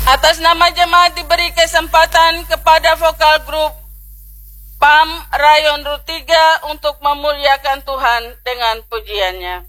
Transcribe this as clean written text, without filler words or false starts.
Atas nama jemaat diberi kesempatan kepada vokal grup PAM Rayon Rutiga untuk memuliakan Tuhan dengan pujiannya.